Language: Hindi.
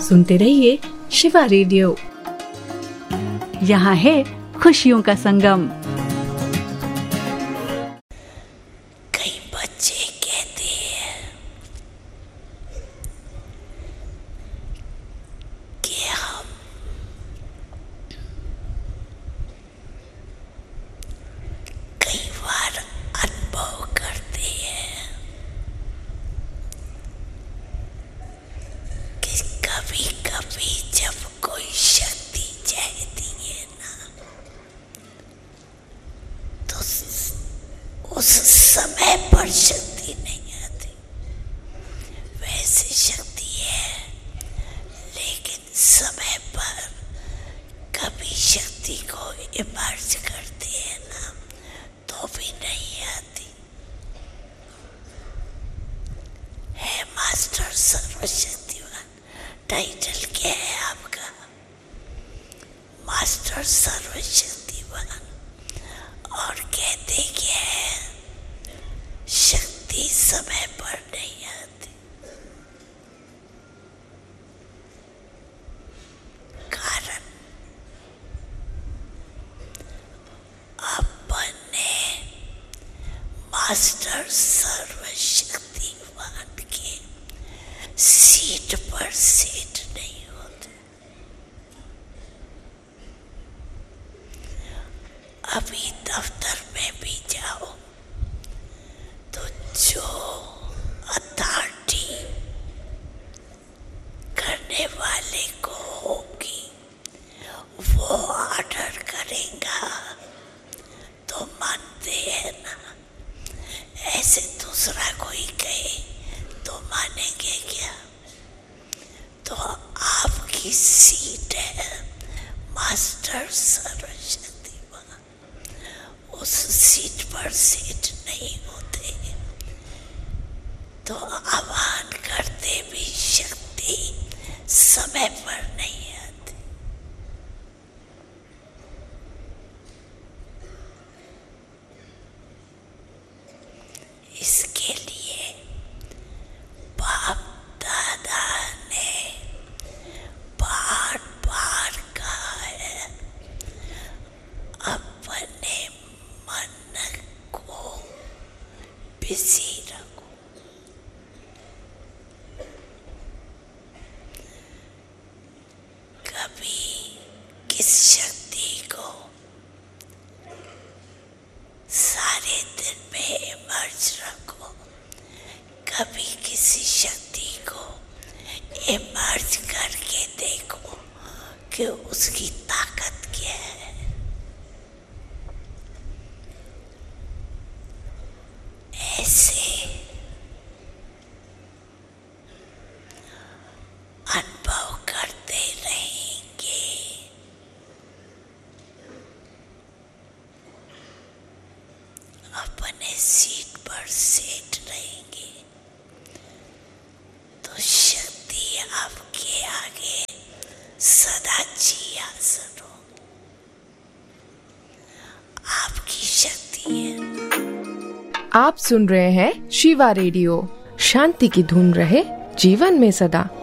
सुनते रहिए शिवा रेडियो। यहाँ है खुशियों का संगम। कई बच्चे कहते हैं कि हम कई बार अनुभव करते हैं कि कभी कभी जब कोई शक्ति चाहती है ना, तो उस समय पर शक्ति नहीं आती। वैसे शक्ति है, लेकिन समय पर कभी शक्ति को इमर्ज करते हैं ना, तो भी नहीं आती। है मास्टर सर्वशक्तिवान, टाइटल क्या है आपका? मास्टर सर्वशक्तिवान। और कहते क्या है? शक्ति समय पर नहीं आती। कारण अपने मास्टर सर्वशक्तिवान के सीट पर सेट नहीं होते। अभी दफ्तर में भी जाओ तो जो अथॉरिटी करने वाले को होगी वो ऑर्डर करेगा तो मानते हैं ना। ऐसे दूसरा कोई कहे तो मानेंगे क्या? तो आपकी सीट है मास्टर सर्वशक्तिवान, उस सीट पर सीट नहीं होते तो आह्वान करते भी शक्ति समय पर नहीं आती। इसके लिए बाप दादा ने बार बार कहा है, अपने मन को बिजी रखो। कभी किस शक्ति को सारे दिन में इमर्ज रखो, कभी किसी शक्ति को इमर्ज करके देखो कि उसकी ताकत क्या है। ऐसे अनुभव करते रहेंगे, अपने सीट पर सेट रहेंगे, तो शक्ति आपके आगे सदा जी हाजिर हो। आपकी शक्ति है। आप सुन रहे हैं शिवा रेडियो। शांति की धुन रहे जीवन में सदा।